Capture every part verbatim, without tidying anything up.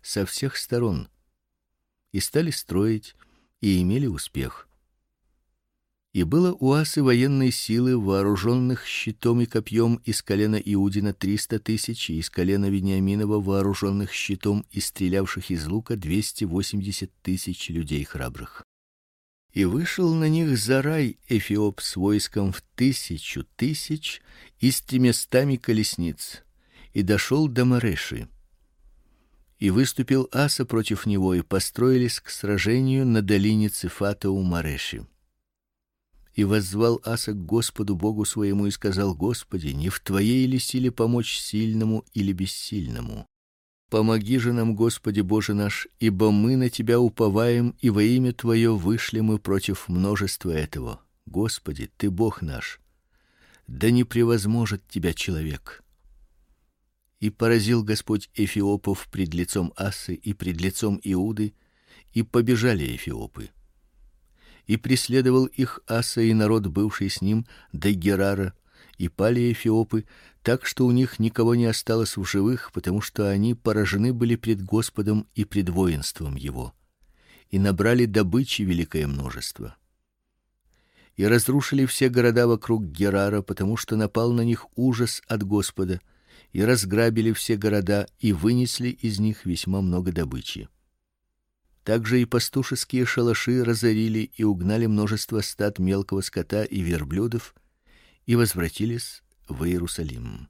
со всех сторон, и стали строить, и имели успех. И было у Асы военной силы, вооруженных щитом и копьем из колена Иудина триста тысяч, и из колена Вениаминова вооруженных щитом и стрелявших из лука двести восемьдесят тысяч людей храбрых. И вышел на них Зарай Эфиоп с войском в тысячу тысяч и с тремястами колесниц, и дошел до Мареши. И выступил Аса против него, и построились к сражению на долине Цефата у Мареши. И воззвал Аса к Господу Богу своему и сказал: Господи, не в твоей ли силе помочь сильному или бессильному? Помоги же нам, Господи Боже наш, ибо мы на тебя уповаем, и во имя твое вышли мы против множества этого. Господи, ты Бог наш. Да не превозможет тебя человек. И поразил Господь эфиопов пред лицом Асы и пред лицом Иуды, и побежали эфиопы. И преследовал их Аса и народ, бывший с ним, до Герара, и пали эфиопы, так что у них никого не осталось в живых, потому что они поражены были пред Господом и пред воинством его, и набрали добычи великое множество. И разрушили все города вокруг Герара, потому что напал на них ужас от Господа, и разграбили все города и вынесли из них весьма много добычи. Также и пастушеские шалаши разорили и угнали множество стад мелкого скота и верблюдов, и возвратились в Иерусалим.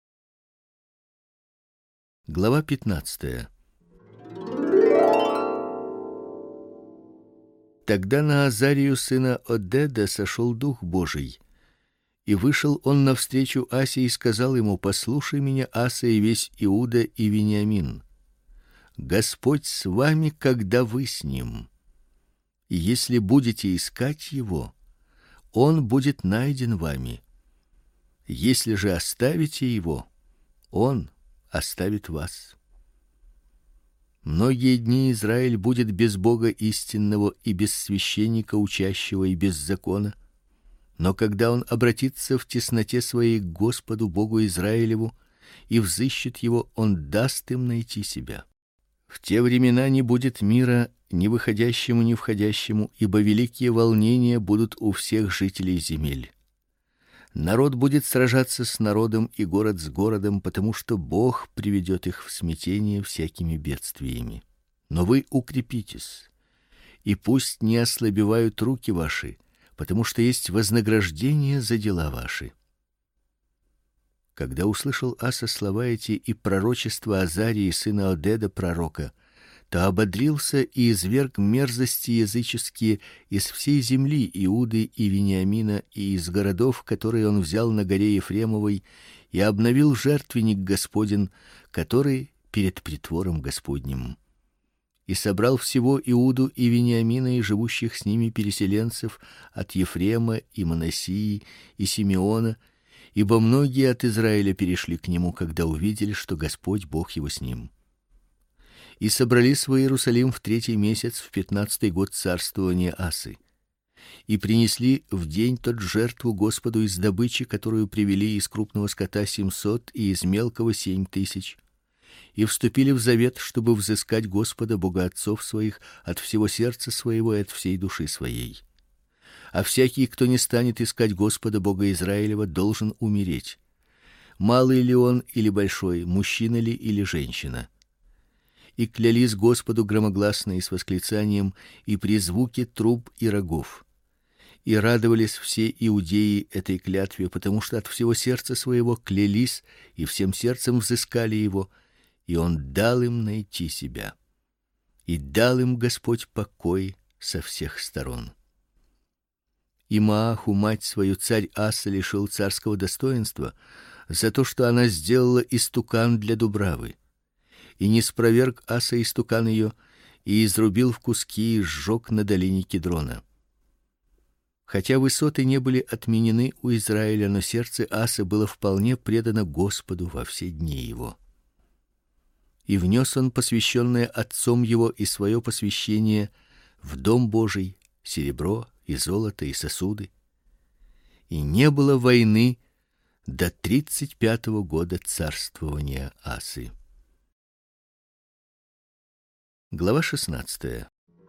Глава пятнадцатая. Тогда на Азарию сына Одеда сошел Дух Божий, и вышел он навстречу Асе и сказал ему: послушай меня, Аса, и весь Иуда и Вениамин. Господь с вами, когда вы с ним. И если будете искать его, он будет найден вами. Если же оставите его, он оставит вас. Многие дни Израиль будет без Бога истинного и без священника учащего и без закона. Но когда он обратится в тесноте своей к Господу Богу Израилеву и взыщет его, он даст им найти себя. В те времена не будет мира ни выходящему, ни входящему, ибо великие волнения будут у всех жителей земель. Народ будет сражаться с народом и город с городом, потому что Бог приведет их в смятение всякими бедствиями. Но вы укрепитесь, и пусть не ослабевают руки ваши, потому что есть вознаграждение за дела ваши. Когда услышал Аса слова эти и пророчество Азарии сына Одеда пророка, то ободрился и изверг мерзости языческие из всей земли Иуды и Вениамина и из городов, которые он взял на горе Ефремовой, и обновил жертвенник Господень, который перед притвором Господним. И собрал всего Иуду и Вениамина и живущих с ними переселенцев от Ефрема и Манассии и Симеона, ибо многие от Израиля перешли к нему, когда увидели, что Господь Бог его с ним. И собрались в Иерусалим в третий месяц, в пятнадцатый год царствования Асы. И принесли в день тот жертву Господу из добычи, которую привели из крупного скота семьсот и из мелкого семь тысяч. И вступили в завет, чтобы взыскать Господа Бога отцов своих от всего сердца своего и от всей души своей. А всякий, кто не станет искать Господа Бога Израилева, должен умереть. Малый ли он или большой, мужчина ли или женщина. И клялись Господу громогласно и с восклицанием, и при звуке труб и рогов. И радовались все иудеи этой клятве, потому что от всего сердца своего клялись и всем сердцем взыскали его, и он дал им найти себя. И дал им Господь покой со всех сторон. И Мааху, мать свою, царь Аса лишил царского достоинства за то, что она сделала истукан для дубравы. И не спроверг Аса истукан ее, и изрубил в куски и сжег на долине Кедрона. Хотя высоты не были отменены у Израиля, но сердце Асы было вполне предано Господу во все дни его. И внес он посвященное отцом его и свое посвящение в дом Божий, серебро и золото и сосуды. И не было войны до тридцать пятого года царствования Асы. Глава шестнадцатая.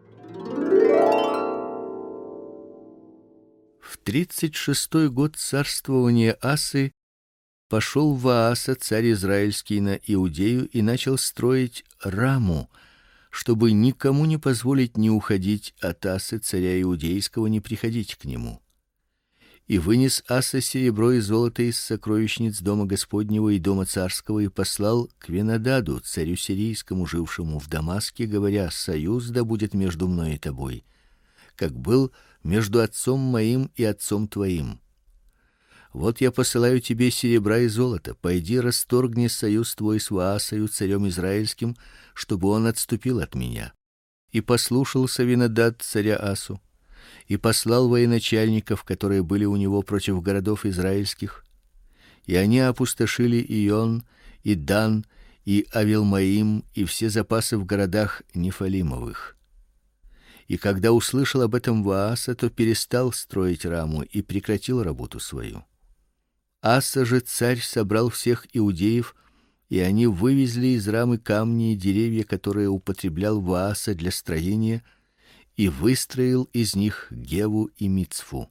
В тридцать шестой год царствования Асы пошел Вааса, царь израильский, на Иудею и начал строить Раму, чтобы никому не позволить ни уходить от Асы, царя иудейского, ни приходить к нему. И вынес Аса серебро и золото из сокровищниц дома Господнего и дома царского и послал к Венададу, царю сирийскому, жившему в Дамаске, говоря: союз да будет между мной и тобой, как был между отцом моим и отцом твоим. Вот я посылаю тебе серебра и золото. Пойди, расторгни союз твой с Ваасою, царем израильским, чтобы он отступил от меня. И послушался Венадад царя Асу, и послал военачальников, которые были у него, против городов израильских, и они опустошили Ион, и Дан, и Авилмаим, и все запасы в городах нефалимовых. И когда услышал об этом Вааса, то перестал строить Раму и прекратил работу свою. Аса же царь собрал всех иудеев, и они вывезли из Рамы камни и деревья, которые употреблял Вааса для строения, и выстроил из них Геву и Мицфу.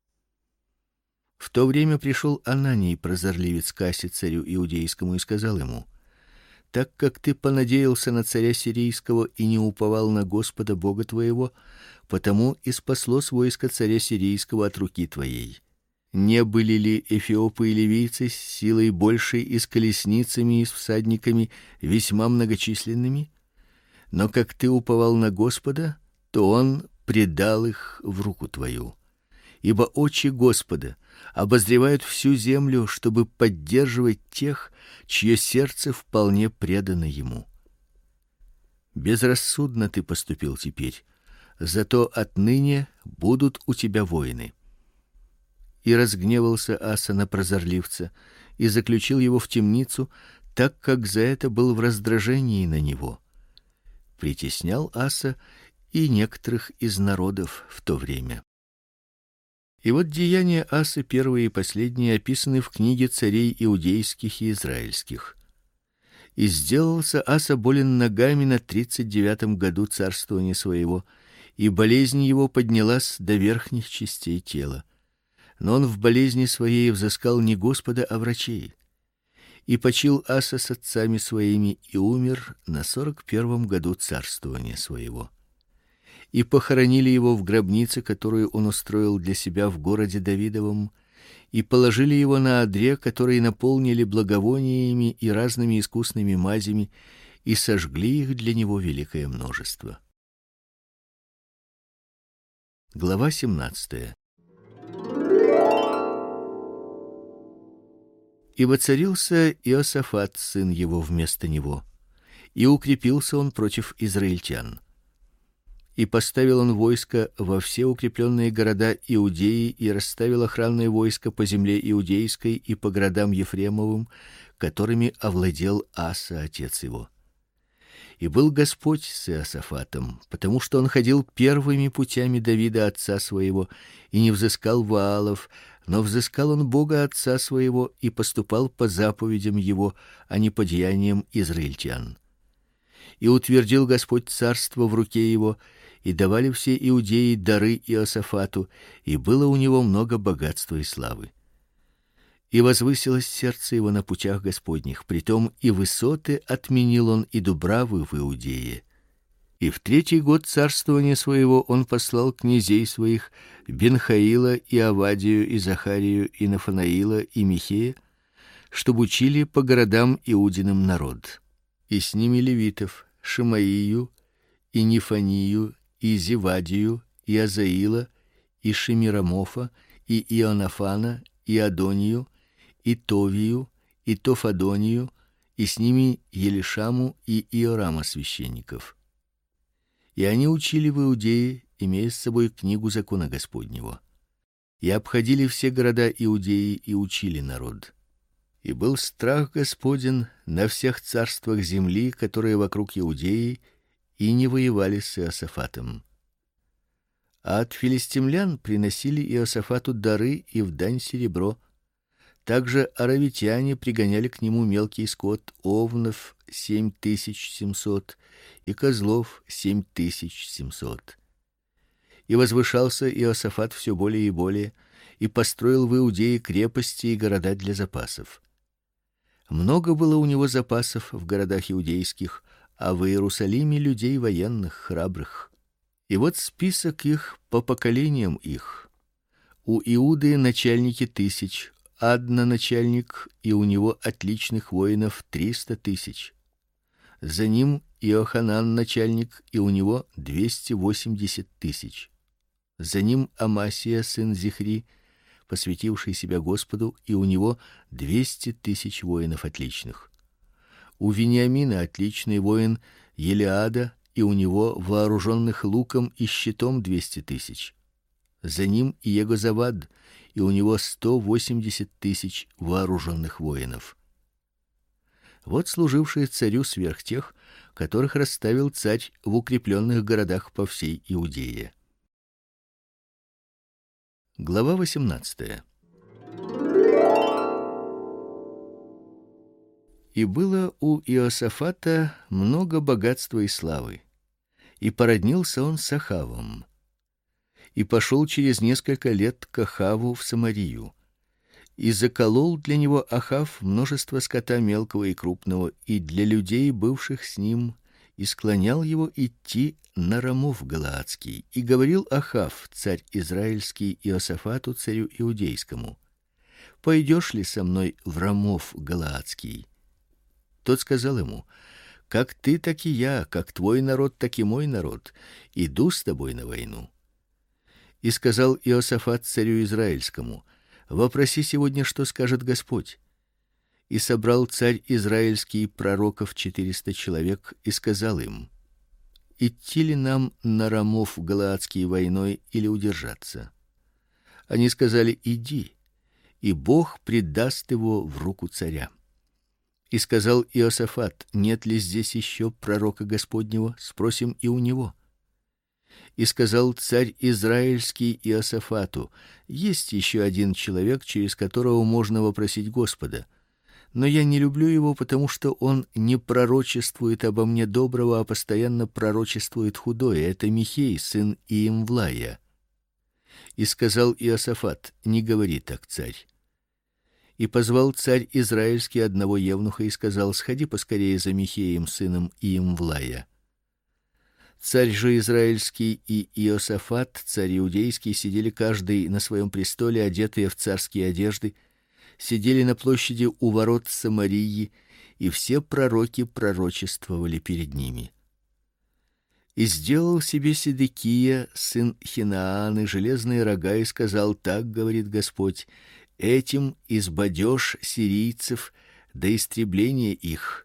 В то время пришел Ананий, прозорливец, к Асе, царю иудейскому, и сказал ему: так как ты понадеялся на царя сирийского и не уповал на Господа Бога твоего, потому и спаслось войско царя сирийского от руки твоей. Не были ли эфиопы и ливийцы с силой большей и с колесницами и с всадниками весьма многочисленными? Но как ты уповал на Господа, то он предал их в руку твою. Ибо очи Господа обозревают всю землю, чтобы поддерживать тех, чье сердце вполне предано ему. Безрассудно ты поступил теперь, зато отныне будут у тебя воины. И разгневался Аса на прозорливца и заключил его в темницу, так как за это был в раздражении на него. Притеснял Аса и некоторых из народов в то время. И вот деяния Асы, первые и последние, описаны в книге царей иудейских и израильских. И сделался Аса болен ногами на тридцать девятом году царствования своего, и болезнь его поднялась до верхних частей тела. Но он в болезни своей взыскал не Господа, а врачей. И почил Аса с отцами своими и умер на сорок первом году царствования своего. И похоронили его в гробнице, которую он устроил для себя в городе Давидовом, и положили его на одре, который наполнили благовониями и разными искусными мазями, и сожгли их для него великое множество. Глава семнадцатая. И воцарился Иосафат, сын его, вместо него, и укрепился он против израильтян. И поставил он войско во все укрепленные города Иудеи и расставил охранное войско по земле иудейской и по городам Ефремовым, которыми овладел Аса, отец его. И был Господь с Иосафатом, потому что он ходил первыми путями Давида отца своего и не взыскал Ваалов, но взыскал он Бога отца своего и поступал по заповедям его, а не по деяниям израильтян. И утвердил Господь царство в руке его, и давали все иудеи дары Иосафату, и было у него много богатства и славы. И возвысилось сердце его на путях Господних, притом и высоты отменил он, и дубравы в Иудее. И в третий год царствования своего он послал князей своих Бенхаила и Авадию и Захарию и Нафанаила и Михея, чтобы учили по городам Иудиным народ. И с ними левитов Шимаию и Нефанию и Зевадию, и Азаила, и Шемирамофа, и Ионафана, и Адонию, и Товию, и Тофадонию, и с ними Елишаму и Иорама священников. И они учили в Иудее, имея с собой книгу закона Господнего. И обходили все города Иудеи и учили народ. И был страх Господень на всех царствах земли, которые вокруг Иудеи, и не воевали с Иосафатом. А от филистимлян приносили Иосафату дары и в дань серебро, Также аравитяне пригоняли к нему мелкий скот, овнов семь тысяч семьсот и козлов семь тысяч семьсот. И возвышался Иосафат все более и более, и построил в Иудее крепости и города для запасов. Много было у него запасов в городах иудейских, а в Иерусалиме людей военных, храбрых. И вот список их по поколениям их. У Иуды начальники тысяч, Адна начальник, и у него отличных воинов триста тысяч. За ним Иоханан начальник, и у него двести восемьдесят тысяч. За ним Амасия сын Зихри, посвятивший себя Господу, и у него двести тысяч воинов отличных. У Вениамина отличный воин Елиада, и у него вооруженных луком и щитом двести тысяч. За ним Иегозавад, и у него сто восемьдесят тысяч вооруженных воинов. Вот служившие царю сверх тех, которых расставил царь в укрепленных городах по всей Иудее. Глава восемнадцатая. И было у Иосафата много богатства и славы, и породнился он с Ахавом. И пошел через несколько лет к Ахаву в Самарию, и заколол для него Ахав множество скота мелкого и крупного, и для людей, бывших с ним, и склонял его идти на Рамов галаадский. И говорил Ахав, царь израильский, Иосафату, царю иудейскому: пойдешь ли со мной в Рамов галаадский? Тот сказал ему: как ты, так и я, как твой народ, так и мой народ, иду с тобой на войну. И сказал Иосафат царю израильскому: вопроси сегодня, что скажет Господь. И собрал царь израильский пророков четыреста человек и сказал им: идти ли нам на Рамов галаадский войной или удержаться? Они сказали: иди, и Бог предаст его в руку царя. И сказал Иосафат: нет ли здесь еще пророка Господнего? Спросим и у него. И сказал царь израильский Иосафату: есть еще один человек, через которого можно вопросить Господа. Но я не люблю его, потому что он не пророчествует обо мне доброго, а постоянно пророчествует худое. Это Михей, сын Иемвлая. И сказал Иосафат: не говори так, царь. И позвал царь израильский одного евнуха и сказал: сходи поскорее за Михеем, сыном Иемвлая. Царь же израильский и Иосафат, царь иудейский, сидели каждый на своем престоле, одетые в царские одежды, сидели на площади у ворот Самарии, и все пророки пророчествовали перед ними. И сделал себе Седекия, сын Хинааны, железные рога и сказал: так говорит Господь: этим избадешь сирийцев до истребления их.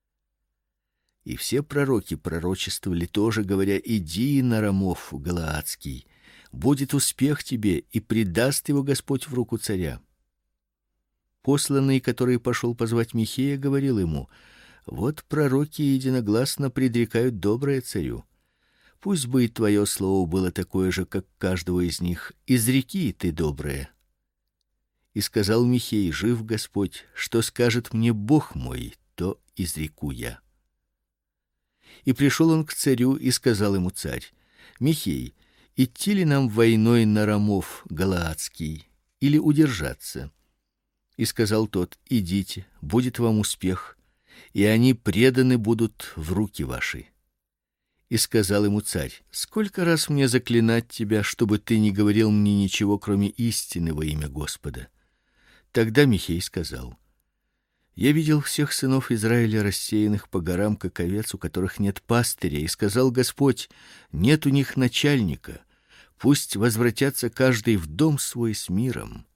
И все пророки пророчествовали тоже, говоря: иди на Рамов галаадский, будет успех тебе, и предаст его Господь в руку царя. Посланный, который пошел позвать Михея, говорил ему: вот пророки единогласно предрекают доброе царю. Пусть бы и твое слово было такое же, как каждого из них. Изреки ты доброе. И сказал Михей: жив Господь, что скажет мне Бог мой, то изреку я. И пришел он к царю, и сказал ему царь: Михей, идти ли нам войной на Рамов галаадский или удержаться? И сказал тот: идите, будет вам успех, и они преданы будут в руки ваши. И сказал ему царь: сколько раз мне заклинать тебя, чтобы ты не говорил мне ничего, кроме истины, во имя Господа? Тогда Михей сказал: я видел всех сынов Израиля рассеянных по горам, как овец, у которых нет пастыря, и сказал Господь: нет у них начальника, пусть возвратятся каждый в дом свой с миром.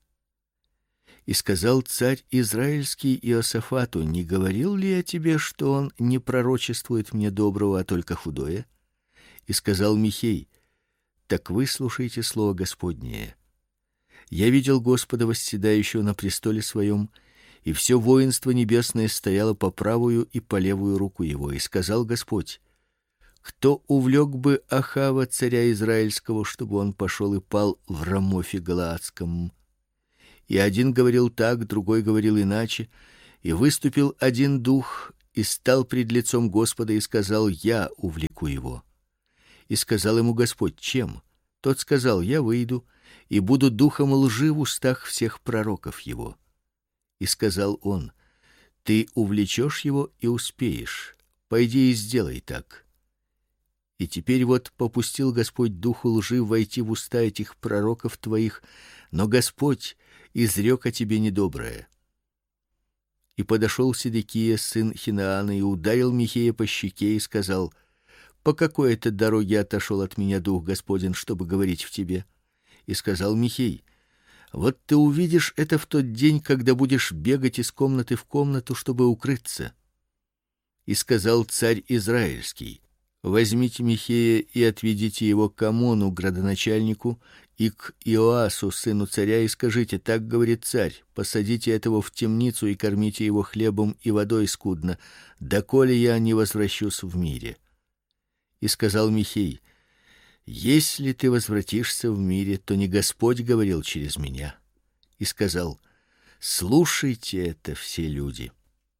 И сказал царь израильский Иосафату: не говорил ли я тебе, что он не пророчествует мне доброго, а только худое? И сказал Михей: так выслушайте слово Господнее. Я видел Господа восседающего на престоле своем, и все воинство небесное стояло по правую и по левую руку его. И сказал Господь: кто увлек бы Ахава, царя израильского, чтобы он пошел и пал в Рамофе галаадском? И один говорил так, другой говорил иначе, и выступил один дух и стал пред лицом Господа и сказал: я увлеку его. И сказал ему Господь: чем? Тот сказал: я выйду и буду духом лжи в устах всех пророков его. И сказал он: ты увлечешь его и успеешь. Пойди и сделай так. И теперь вот попустил Господь духу лжи войти в уста этих пророков твоих, но Господь изрек о тебе недоброе. И подошел Седекия, сын Хинаана, и ударил Михея по щеке и сказал: по какой это дороге отошел от меня дух Господень, чтобы говорить в тебе? И сказал Михей: вот ты увидишь это в тот день, когда будешь бегать из комнаты в комнату, чтобы укрыться. И сказал царь израильский: возьмите Михея и отведите его к Амону, градоначальнику, и к Иоасу, сыну царя, и скажите: так говорит царь: посадите этого в темницу и кормите его хлебом и водой скудно, доколе я не возвращусь в мире. И сказал Михей: если ты возвратишься в мире, то не Господь говорил через меня. И сказал: слушайте это, все люди.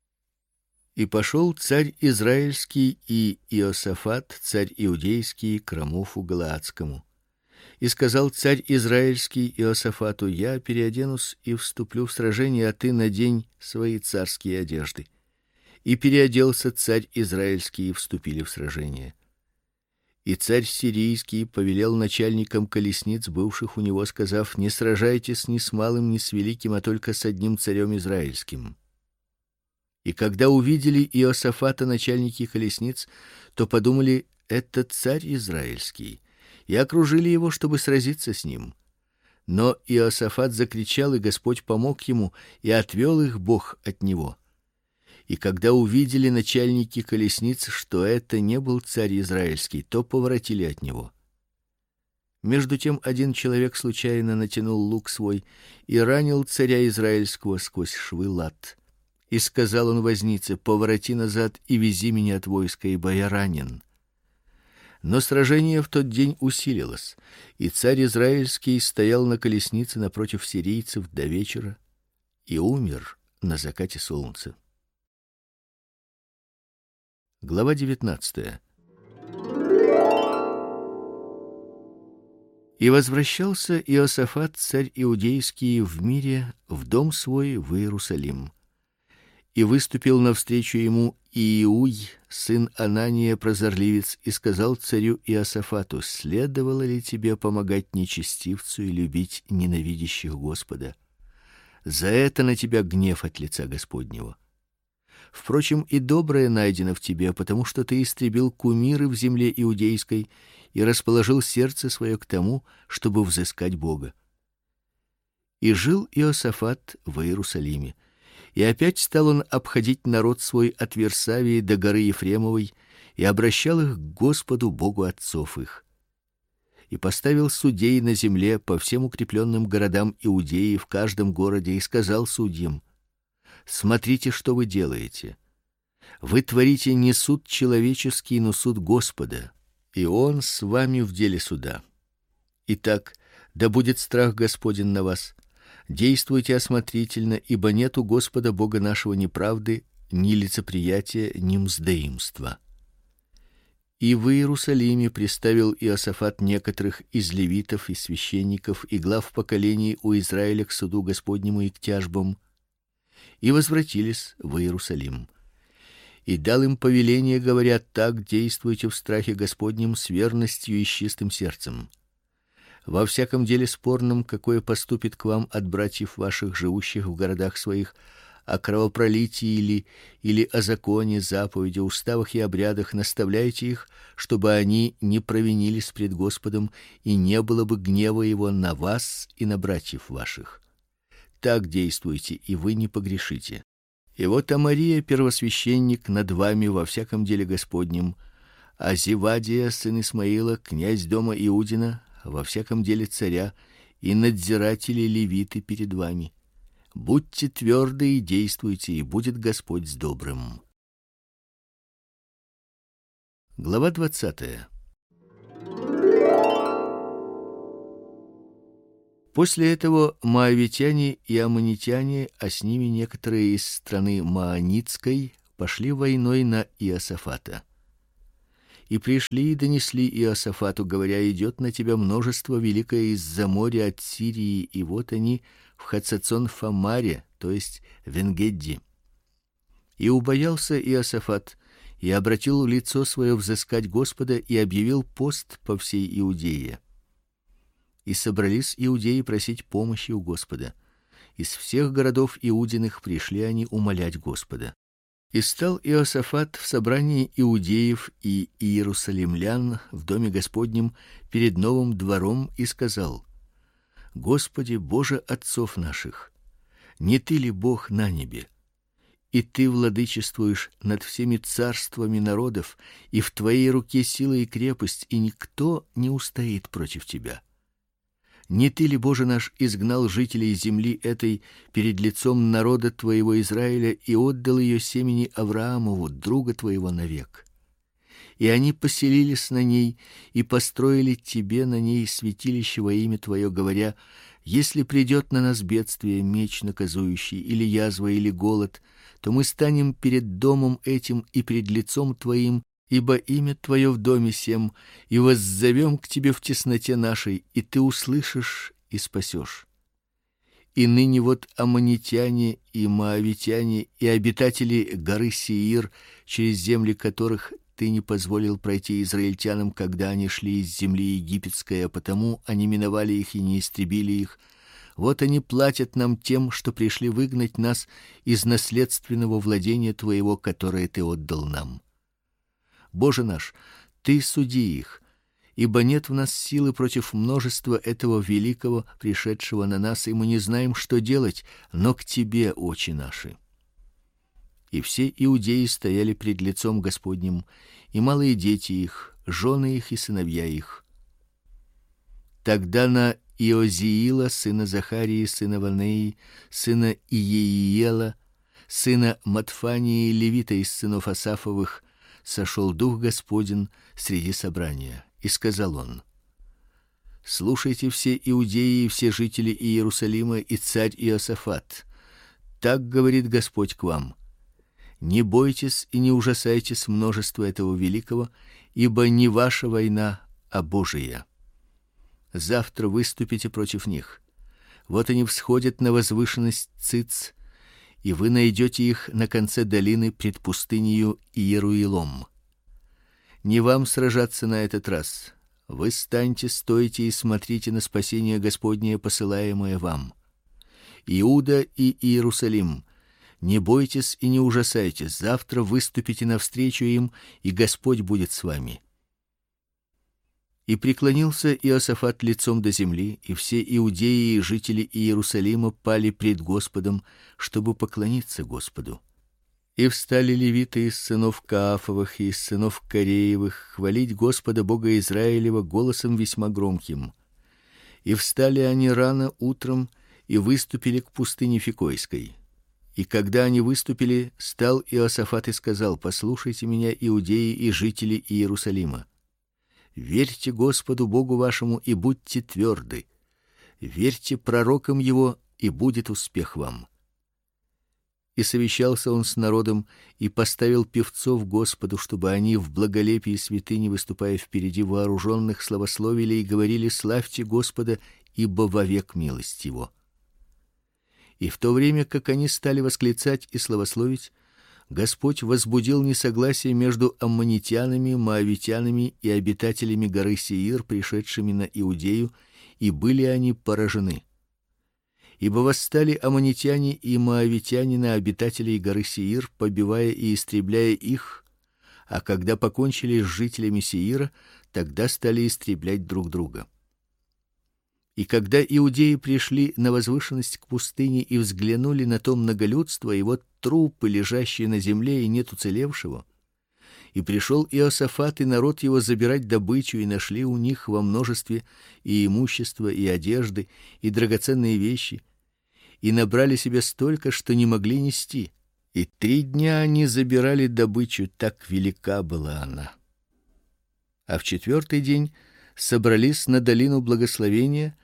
И пошел царь израильский и Иосафат, царь иудейский, к Рамуфу галаадскому. И сказал царь израильский Иосафату: я переоденусь и вступлю в сражение, а ты надень свои царские одежды. И переоделся царь израильский, и вступили в сражение. И царь сирийский повелел начальникам колесниц, бывших у него, сказав: не сражайтесь ни с малым, ни с великим, а только с одним царем израильским. И когда увидели Иосафата начальники колесниц, то подумали: это царь израильский, и окружили его, чтобы сразиться с ним. Но Иосафат закричал, и Господь помог ему, и отвел их Бог от него. И когда увидели начальники колесниц, что это не был царь израильский, то поворотили от него. Между тем один человек случайно натянул лук свой и ранил царя израильского сквозь швы лат. И сказал он вознице: повороти назад и вези меня от войска, ибо я ранен. Но сражение в тот день усилилось, и царь израильский стоял на колеснице напротив сирийцев до вечера и умер на закате солнца. Глава девятнадцатая. И возвращался Иосафат, царь иудейский, в мире в дом свой в Иерусалим. И выступил навстречу ему Иуй, сын Анания, прозорливец, и сказал царю Иосафату: следовало ли тебе помогать нечестивцу и любить ненавидящих Господа? За это на тебя гнев от лица Господнего. Впрочем, и доброе найдено в тебе, потому что ты истребил кумиры в земле иудейской и расположил сердце свое к тому, чтобы взыскать Бога. И жил Иосафат в Иерусалиме. И опять стал он обходить народ свой от Версавии до горы Ефремовой и обращал их к Господу Богу отцов их. И поставил судей на земле по всем укрепленным городам Иудеи в каждом городе и сказал судьям: смотрите, что вы делаете. Вы творите не суд человеческий, но суд Господа, и Он с вами в деле суда. Итак, да будет страх Господень на вас. Действуйте осмотрительно, ибо нет у Господа Бога нашего ни правды, ни лицеприятия, ни мздоимства. И в Иерусалиме приставил Иосафат некоторых из левитов и священников и глав поколений у Израиля к суду Господнему и к тяжбам, и возвратились в Иерусалим. И дал им повеление, говоря: так действуйте в страхе Господнем с верностью и с чистым сердцем. Во всяком деле спорном, какое поступит к вам от братьев ваших, живущих в городах своих, о кровопролитии или или о законе, заповеди, уставах и обрядах, наставляйте их, чтобы они не провинились пред Господом, и не было бы гнева его на вас и на братьев ваших. Так действуйте, и вы не погрешите. И вот Амария, первосвященник, над вами во всяком деле Господнем, а Зевадия, сын Исмаила, князь дома Иудина, во всяком деле царя, и надзиратели левиты перед вами. Будьте тверды и действуйте, и будет Господь с добрым. Глава двадцатая. После этого моавитяне и аммонитяне, а с ними некоторые из страны Маонитской, пошли войной на Иосафата. И пришли и донесли Иосафату, говоря: идет на тебя множество великое из-за моря от Сирии, и вот они в Хацацон-Фамаре, то есть в Ен-Гедди. И убоялся Иосафат, и обратил лицо свое взыскать Господа, и объявил пост по всей Иудее. И собрались иудеи просить помощи у Господа. Из всех городов иудиных пришли они умолять Господа. И стал Иосафат в собрании иудеев и иерусалимлян в доме Господнем перед новым двором и сказал: Господи, Боже отцов наших, не ты ли Бог на небе? И ты владычествуешь над всеми царствами народов, и в твоей руке сила и крепость, и никто не устоит против тебя. Не ты ли, Боже наш, изгнал жителей земли этой перед лицом народа твоего Израиля и отдал ее семени Авраамову, друга твоего, навек? И они поселились на ней и построили тебе на ней святилище во имя твое, говоря: если придет на нас бедствие, меч наказующий, или язва, или голод, то мы станем перед домом этим и пред лицом твоим, ибо имя твое в доме сем, и воззовем к тебе в тесноте нашей, и ты услышишь и спасешь. И ныне вот аммонитяне и моавитяне и обитатели горы Сеир, через земли которых ты не позволил пройти израильтянам, когда они шли из земли египетской, а потому они миновали их и не истребили их. Вот они платят нам тем, что пришли выгнать нас из наследственного владения твоего, которое ты отдал нам. Боже наш, ты суди их, ибо нет в нас силы против множества этого великого, пришедшего на нас, и мы не знаем, что делать, но к тебе очи наши. И все иудеи стояли пред лицом Господним, и малые дети их, жены их и сыновья их. Тогда на Иозиила, сына Захарии, сына Ванеи, сына Иеиела, сына Матфании, левита из сынов Асафовых, сошел Дух Господень среди собрания, и сказал он: слушайте все иудеи и все жители Иерусалима и царь Иосафат. Так говорит Господь к вам: не бойтесь и не ужасайтесь множества этого великого, ибо не ваша война, а Божия. Завтра выступите против них. Вот они всходят на возвышенность Циц, и вы найдете их на конце долины пред пустынею Иеруилом. Не вам сражаться на этот раз. Вы станьте, стойте и смотрите на спасение Господне, посылаемое вам. Иуда и Иерусалим, не бойтесь и не ужасайтесь. Завтра выступите навстречу им, и Господь будет с вами. И преклонился Иосафат лицом до земли, и все иудеи и жители Иерусалима пали пред Господом, чтобы поклониться Господу. И встали левиты из сынов Каафовых и из сынов Кореевых хвалить Господа Бога Израилева голосом весьма громким. И встали они рано утром и выступили к пустыне Фикойской. И когда они выступили, стал Иосафат и сказал: послушайте меня, иудеи и жители Иерусалима. Верьте Господу Богу вашему и будьте тверды. Верьте пророкам его, и будет успех вам. И совещался он с народом и поставил певцов Господу, чтобы они в благолепии святыни, выступая впереди вооруженных, славословили и говорили: славьте Господа, ибо вовек милость его. И в то время, как они стали восклицать и славословить, Господь возбудил несогласие между аммонитянами, моавитянами и обитателями горы Сеир, пришедшими на Иудею, и были они поражены. Ибо восстали аммонитяне и моавитяне на обитателей горы Сеир, побивая и истребляя их, а когда покончили с жителями Сеира, тогда стали истреблять друг друга. И когда иудеи пришли на возвышенность к пустыне и взглянули на то многолюдство, и вот трупы, лежащие на земле, и нет уцелевшего, и пришел Иосафат и народ его забирать добычу, и нашли у них во множестве и имущество, и одежды, и драгоценные вещи, и набрали себе столько, что не могли нести. И три дня они забирали добычу, так велика была она. А в четвертый день собрались на долину благословения,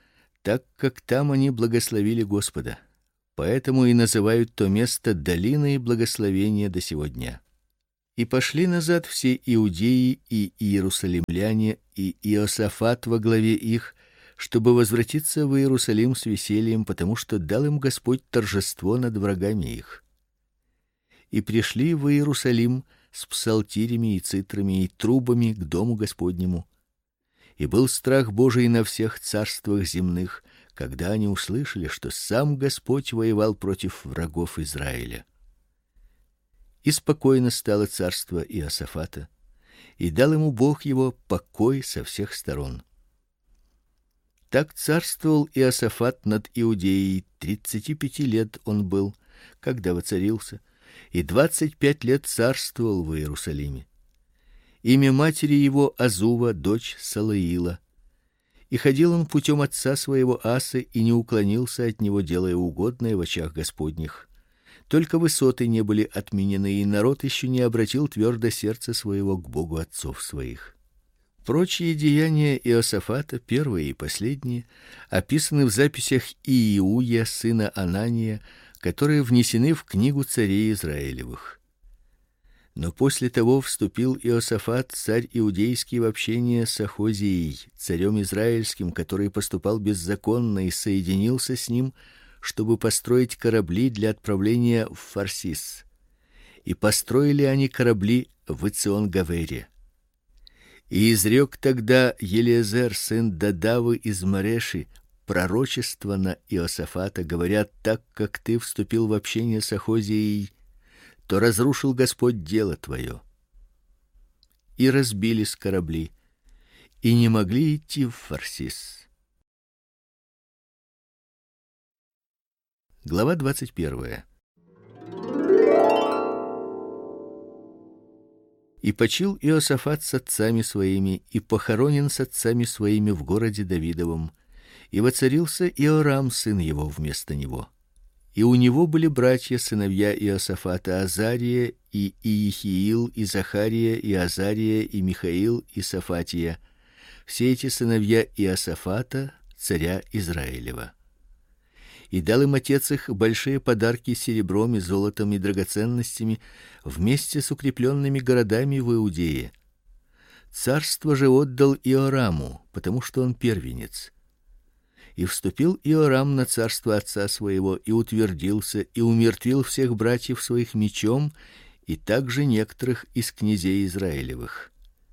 так как там они благословили Господа. Поэтому и называют то место долиной благословения до сего дня. И пошли назад все иудеи и иерусалимляне и Иосафат во главе их, чтобы возвратиться в Иерусалим с весельем, потому что дал им Господь торжество над врагами их. И пришли в Иерусалим с псалтирями и цитрами и трубами к дому Господнему. И был страх Божий на всех царствах земных, когда они услышали, что сам Господь воевал против врагов Израиля. И спокойно стало царство Иосафата, и дал ему Бог его покой со всех сторон. Так царствовал Иосафат над Иудеей, тридцати пяти лет он был, когда воцарился, и двадцать пять лет царствовал в Иерусалиме. Имя матери его Азува, дочь Салаила. И ходил он путем отца своего Асы и не уклонился от него, делая угодное в очах Господних. Только высоты не были отменены, и народ еще не обратил твердо сердце своего к Богу отцов своих. Прочие деяния Иосафата, первые и последние, описаны в записях Ииуя, сына Анания, которые внесены в книгу царей Израилевых. Но после того вступил Иосафат, царь иудейский, в общение с Ахозией, царем израильским, который поступал беззаконно, и соединился с ним, чтобы построить корабли для отправления в Фарсис. И построили они корабли в Ицион-Гавере. И изрек тогда Елиезер, сын Дадавы из Мареши, пророчество на Иосафата, говоря: так как ты вступил в общение с Ахозией, то разрушил Господь дело твое. И разбились корабли, и не могли идти в Фарсис. Глава двадцать первая. И почил Иосафат с отцами своими, и похоронен с отцами своими в городе Давидовом, и воцарился Иорам, сын его, вместо него. И у него были братья, сыновья Иосафата: Азария и Иехиил, и Захария, и Азария, и Михаил, и Сафатия. Все эти сыновья Иосафата, царя Израилева. И дал им отец их большие подарки серебром и золотом и драгоценностями, вместе с укрепленными городами в Иудее. Царство же отдал Иораму, потому что он первенец. И вступил Иорам на царство отца своего, и утвердился, и умертвил всех братьев своих мечом, и также некоторых из князей Израилевых.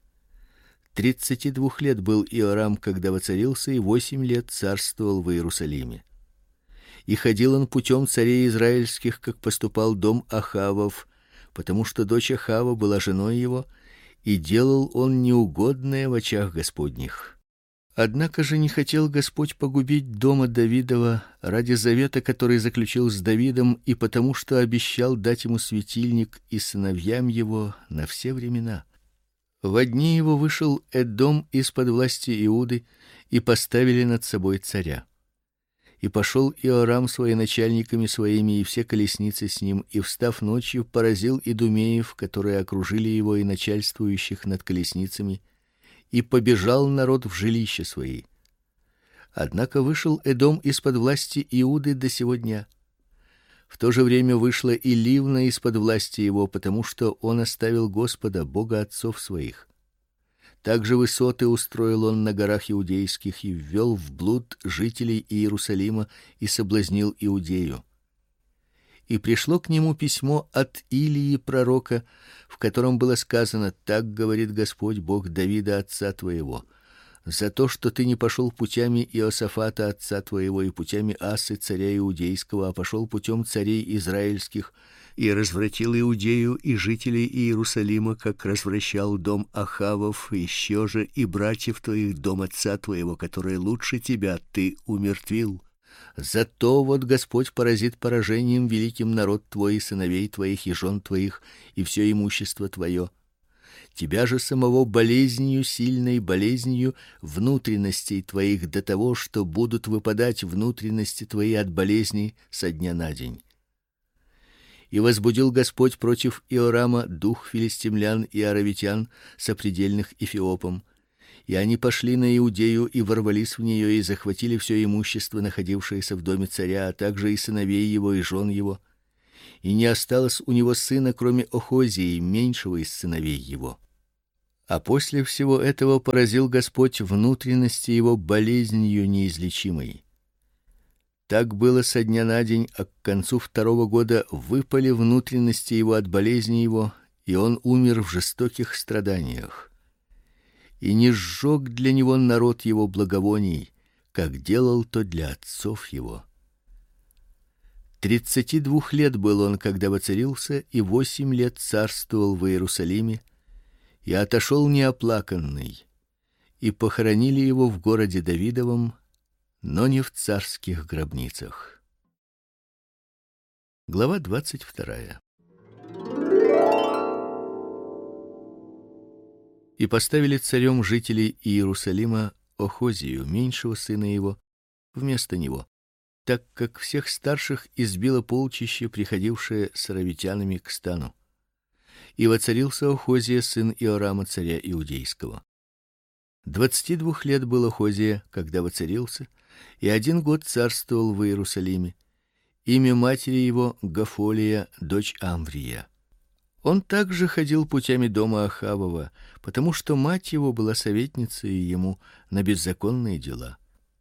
Тридцати двух лет был Иорам, когда воцарился, и восемь лет царствовал в Иерусалиме. И ходил он путем царей израильских, как поступал дом Ахавов, потому что дочь Ахава была женой его, и делал он неугодное в очах Господних. Однако же не хотел Господь погубить дома Давидова ради завета, который заключил с Давидом, и потому что обещал дать ему светильник и сыновьям его на все времена. Во дни его вышел Эдом из-под власти Иуды, и поставили над собой царя. И пошел Иорам с военачальниками своими и все колесницы с ним, и встав ночью, поразил идумеев, которые окружили его, и начальствующих над колесницами, и побежал народ в жилища свои. Однако вышел Эдом из-под власти Иуды до сего дня. В то же время вышла и Ливна из-под власти его, потому что он оставил Господа, Бога отцов своих. Также высоты устроил он на горах иудейских, и ввел в блуд жителей Иерусалима, и соблазнил Иудею. И пришло к нему письмо от Илии пророка, в котором было сказано: так говорит Господь, Бог Давида отца твоего: за то, что ты не пошел путями Иосафата отца твоего и путями Асы царя иудейского, а пошел путем царей израильских, и развратил Иудею и жителей Иерусалима, как развращал дом Ахавов, еще же и братьев твоих, дом отца твоего, которые лучше тебя, ты умертвил. Зато вот Господь поразит поражением великим народ твой, и сыновей твоих, и жен твоих, и все имущество твое. Тебя же самого болезнью, сильной болезнью внутренностей твоих, до того, что будут выпадать внутренности твои от болезни со дня на день. И возбудил Господь против Иорама дух филистимлян и аравитян, сопредельных Эфиопам, И они пошли на Иудею и ворвались в нее и захватили все имущество, находившееся в доме царя, а также и сыновей его и жен его. И не осталось у него сына, кроме Охозии, меньшего из сыновей его. А после всего этого поразил Господь внутренности его болезнью неизлечимой. Так было со дня на день, а к концу второго года выпали внутренности его от болезни его, и он умер в жестоких страданиях. И не сжег для него народ его благовоний, как делал то для отцов его. Тридцати двух лет был он, когда воцарился, и восемь лет царствовал в Иерусалиме, и отошел неоплаканный, и похоронили его в городе Давидовом, но не в царских гробницах. Глава двадцать вторая. И поставили царем жителей Иерусалима Охозию, меньшего сына его, вместо него, так как всех старших избило полчище, приходившее с аравитянами к стану. И воцарился Охозия, сын Иорама, царя иудейского. Двадцати двух лет был Охозия, когда воцарился, и один год царствовал в Иерусалиме. Имя матери его Гафолия, дочь Амврия. Он также ходил путями дома Ахавова, потому что мать его была советницей ему на беззаконные дела.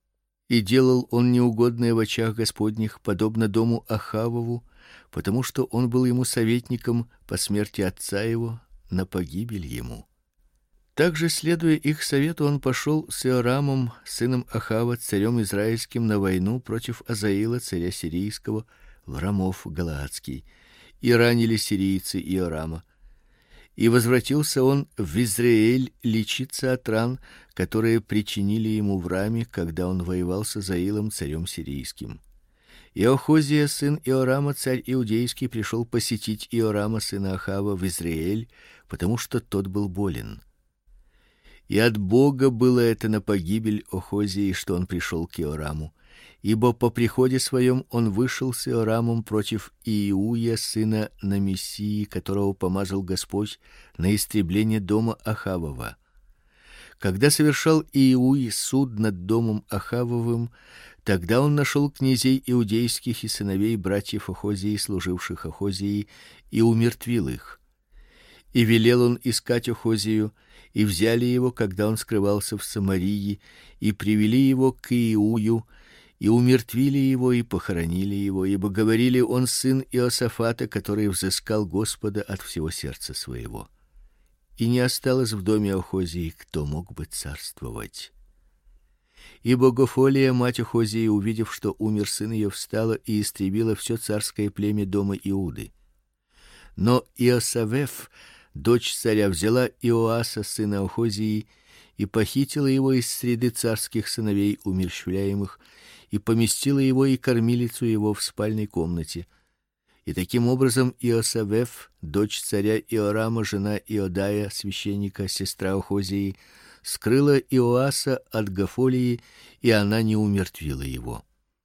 И делал он неугодное в очах Господних, подобно дому Ахавову, потому что он был ему советником по смерти отца его на погибель ему. Также, следуя их совету, он пошел с Иорамом, сыном Ахава, царем израильским, на войну против Азаила, царя сирийского, в Рамов галаадский, и ранили сирийцы Иорама. И возвратился он в Израиль лечиться от ран, которые причинили ему в Раме, когда он воевал с Азаилом, царем сирийским. И Охозия, сын Иорама, царь иудейский, пришел посетить Иорама, сына Ахава, в Израиль, потому что тот был болен. И от Бога было это на погибель Охозии, что он пришел к Иораму, ибо по приходе своем он вышел с Иорамом против Иуя, сына Намисии, которого помазал Господь на истребление дома Ахавова. Когда совершал Иуй суд над домом Ахавовым, тогда он нашел князей иудейских и сыновей братьев Охозии, служивших Охозии, и умертвил их. И велел он искать Охозию, и взяли его, когда он скрывался в Самарии, и привели его к Иую, и умертвили его и похоронили его, ибо говорили: он сын Иосафата, который взыскал Господа от всего сердца своего. И не осталось в доме Охозии, кто мог бы царствовать. Ибо Гафолия, мать Охозии, увидев, что умер сын ее, встала и истребила все царское племя дома Иуды. Но Иосавеф, дочь царя, взяла Иоаса, сына Охозии, и похитила его из среды царских сыновей умерщвляемых, и поместила его и кормилицу его в спальной комнате. И таким образом Иосавеф, дочь царя Иорама, жена Иодая, священника, сестра Охозии, скрыла Иоаса от Гафолии, и она не умертвила его.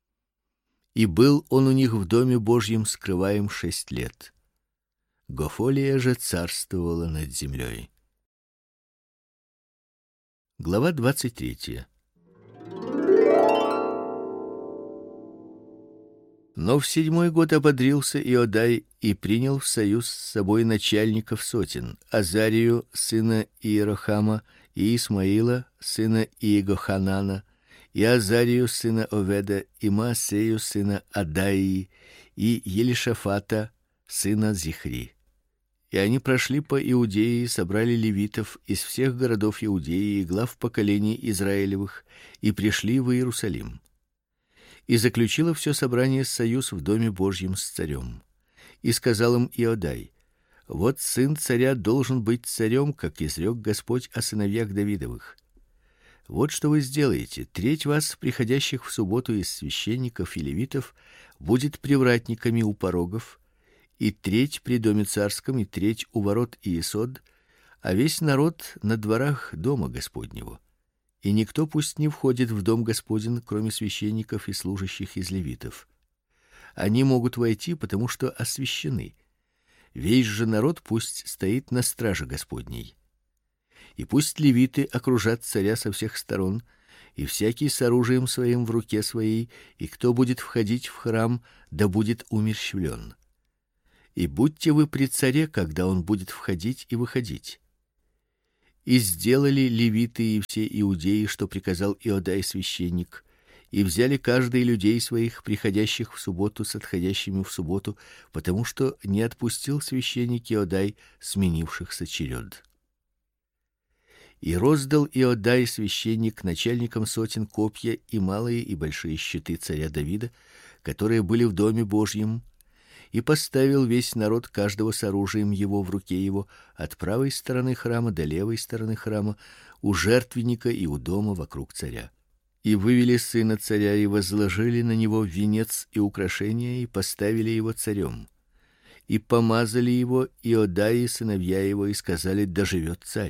И был он у них в доме Божьем скрываем шесть лет. Гафолия же царствовала над землей. Глава двадцать третья. Но в седьмой год ободрился Иодай и принял в союз с собой начальников сотен: Азарию, сына Иерохама, и Исмаила, сына Иегоханана, и Азарию, сына Оведа, и Маасею, сына Адаии, и Елишафата, сына Зихри. И они прошли по Иудее и собрали левитов из всех городов Иудеи и глав поколений Израилевых, и пришли в Иерусалим. И заключило все собрание союз в доме Божьем с царем. И сказал им Иодай: вот сын царя должен быть царем, как изрек Господь о сыновьях Давидовых. Вот что вы сделаете: треть вас, приходящих в субботу из священников и левитов, будет привратниками у порогов, и треть при доме царском, и треть у ворот Иесод, а весь народ на дворах дома Господнего. И никто пусть не входит в дом Господень, кроме священников и служащих из левитов. Они могут войти, потому что освящены. Весь же народ пусть стоит на страже Господней. И пусть левиты окружат царя со всех сторон, и всякий с оружием своим в руке своей, и кто будет входить в храм, да будет умерщвлен. И будьте вы при царе, когда он будет входить и выходить. И сделали левиты и все иудеи, что приказал Иодай священник, и взяли каждый людей своих, приходящих в субботу с отходящими в субботу, потому что не отпустил священник Иодай сменившихся черед. И роздал Иодай священник начальникам сотен копья и малые и большие щиты царя Давида, которые были в доме Божьем, и поставил весь народ каждого с оружием его в руке его от правой стороны храма до левой стороны храма, у жертвенника и у дома вокруг царя. И вывели сына царя и возложили на него венец и украшения и поставили его царем. И помазали его Иодай и сыновья его и сказали: да живет царь.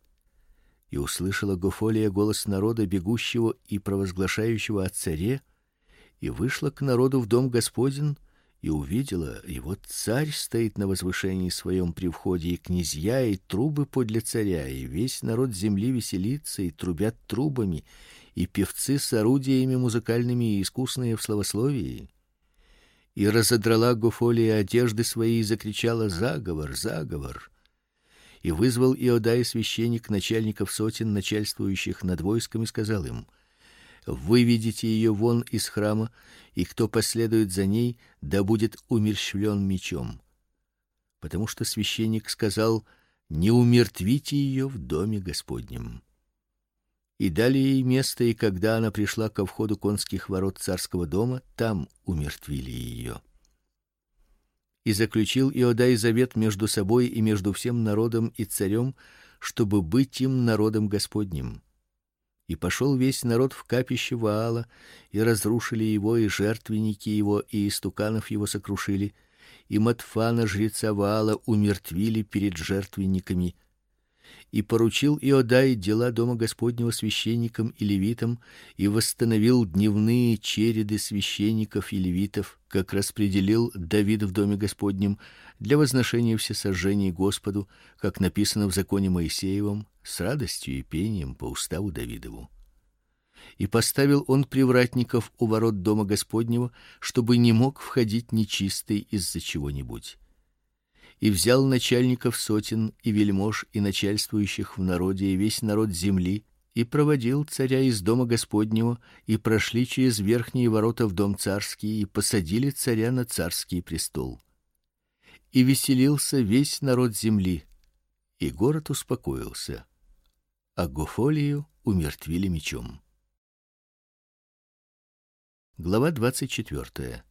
И услышала Гофолия голос народа, бегущего и провозглашающего о царе, и вышла к народу в дом Господень, и увидела, и вот царь стоит на возвышении своем при входе, и князья, и трубы подле царя, и весь народ земли веселится и трубят трубами, и певцы с орудиями музыкальными и искусные в славословии. И разодрала Гофолия одежды свои и закричала: заговор, заговор. И вызвал Иодай священник начальников сотен, начальствующих над войском, и сказал им: выведите ее вон из храма, и кто последует за ней, да будет умерщвлен мечом. Потому что священник сказал: не умертвите ее в доме Господнем. И дали ей место, и когда она пришла ко входу конских ворот царского дома, там умертвили ее. И заключил Иодай завет между собой и между всем народом и царем, чтобы быть им народом Господним. И пошел весь народ в капище Ваала, и разрушили его, и жертвенники его, и истуканов его сокрушили, и Матфана жреца Ваала умертвили перед жертвенниками. И поручил Иодай дела дома Господнего священникам и левитам, и восстановил дневные череды священников и левитов, как распределил Давид в доме Господнем, для возношения всесожжений Господу, как написано в законе Моисеевом, с радостью и пением по уставу Давидову. И поставил он привратников у ворот дома Господнего, чтобы не мог входить нечистый из-за чего-нибудь. И взял начальников сотен и вельмож и начальствующих в народе и весь народ земли, и проводил царя из дома Господнего, и прошли через верхние ворота в дом царский, и посадили царя на царский престол. И веселился весь народ земли, и город успокоился, а Гофолию умертвили мечом. Глава двадцать четвёртая.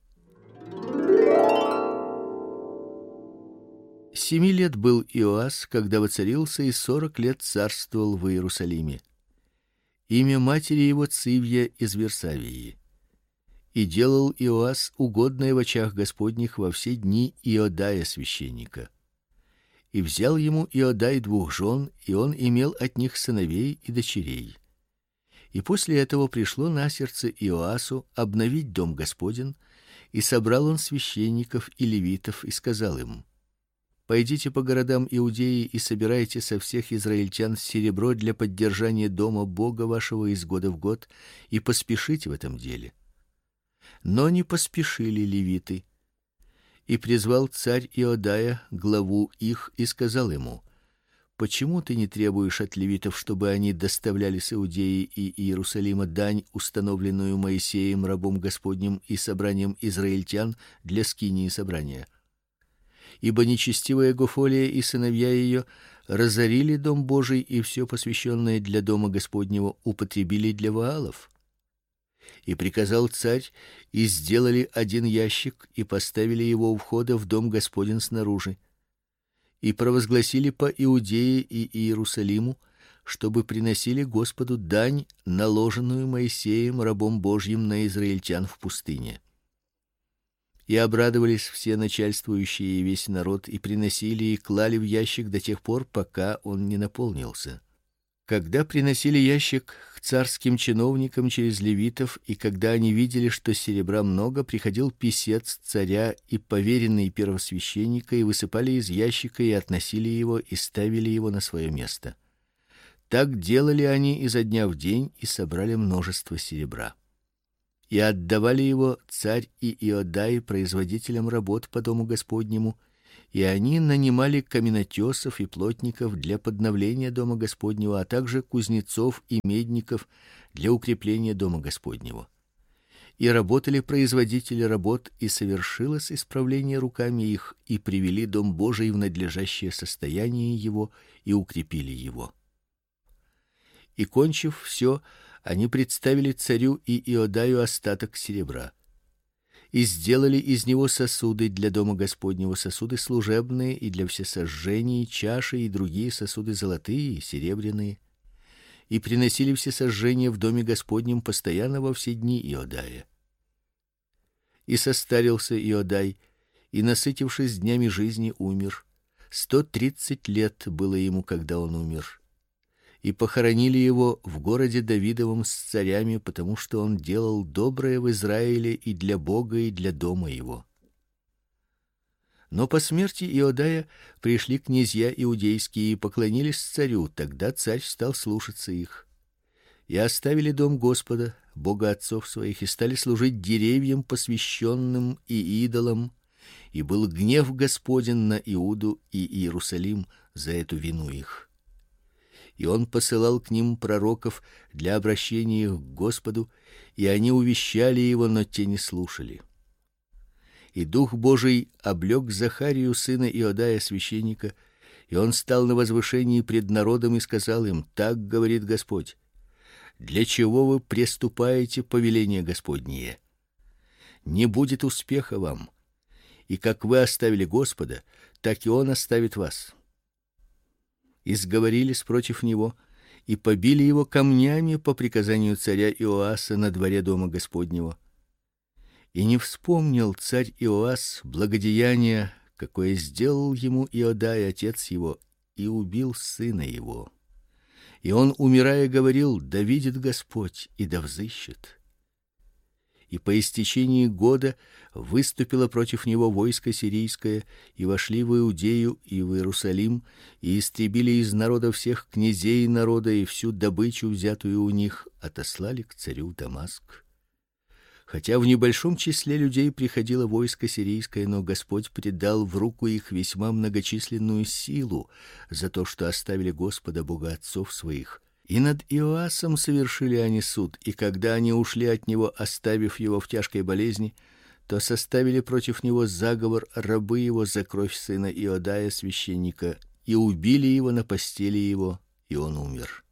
Семи лет был Иоас, когда воцарился, и сорок лет царствовал в Иерусалиме. Имя матери его Цивья из Версавии. И делал Иоас угодное в очах Господних во все дни Иодая священника. И взял ему Иодай двух жен, и он имел от них сыновей и дочерей. И после этого пришло на сердце Иоасу обновить дом Господень, и собрал он священников и левитов и сказал им: пойдите по городам Иудеи и собирайте со всех израильтян серебро для поддержания дома Бога вашего из года в год, и поспешите в этом деле. Но не поспешили левиты. И призвал царь Иодая, главу их, и сказал ему: почему ты не требуешь от левитов, чтобы они доставляли с Иудеи и Иерусалима дань, установленную Моисеем рабом Господним и собранием израильтян для скинии собрания? Ибо нечестивая Гофолия и сыновья ее разорили дом Божий, и все посвященное для дома Господнего употребили для Ваалов. И приказал царь, и сделали один ящик, и поставили его у входа в дом Господень снаружи. И провозгласили по Иудее и Иерусалиму, чтобы приносили Господу дань, наложенную Моисеем рабом Божьим на израильтян в пустыне. И обрадовались все начальствующие и весь народ, и приносили и клали в ящик до тех пор, пока он не наполнился. Когда приносили ящик к царским чиновникам через левитов, и когда они видели, что серебра много, приходил писец царя и поверенный первосвященника, и высыпали из ящика и относили его и ставили его на свое место. Так делали они изо дня в день и собрали множество серебра. И отдавали его царь и Иодай производителям работ по дому Господнему, и они нанимали каменотесов и плотников для подновления дома Господнего, а также кузнецов и медников для укрепления дома Господнего. И работали производители работ, и совершилось исправление руками их, и привели дом Божий в надлежащее состояние его и укрепили его. И кончив все, они представили царю и Иодаю остаток серебра. И сделали из него сосуды для дома Господнего, сосуды служебные и для всесожжений, чаши и другие сосуды золотые и серебряные. И приносили всесожжения в доме Господнем постоянно во все дни Иодая. И состарился Иодай, и, насытившись днями жизни, умер. Сто тридцать лет было ему, когда он умер. И похоронили его в городе Давидовом с царями, потому что он делал доброе в Израиле и для Бога, и для дома его. Но по смерти Иодая пришли князья иудейские и поклонились царю. Тогда царь стал слушаться их. И оставили дом Господа, Бога отцов своих, и стали служить деревьям посвященным и идолам, и был гнев Господень на Иуду и Иерусалим за эту вину их. И он посылал к ним пророков для обращения их к Господу, и они увещали его, но те не слушали. И Дух Божий облек Захарию сына Иодая священника, и он стал на возвышении пред народом и сказал им: так говорит Господь: для чего вы преступаете повеление Господнее? Не будет успеха вам. И как вы оставили Господа, так и он оставит вас. И сговорились против него и побили его камнями по приказанию царя Иоаса на дворе дома Господнего. И не вспомнил царь Иоас благодеяния, какое сделал ему Иодай отец его, и убил сына его. И он, умирая, говорил: да видит Господь и да взыщет. И по истечении года выступило против него войско сирийское, и вошли в Иудею и в Иерусалим, и истребили из народа всех князей народа, и всю добычу, взятую у них, отослали к царю в Дамаск. Хотя в небольшом числе людей приходило войско сирийское, но Господь предал в руку их весьма многочисленную силу за то, что оставили Господа Бога отцов своих. И над Иоасом совершили они суд, и когда они ушли от него, оставив его в тяжкой болезни, то составили против него заговор рабы его за кровь сына Иодая священника, и убили его на постели его, и он умер.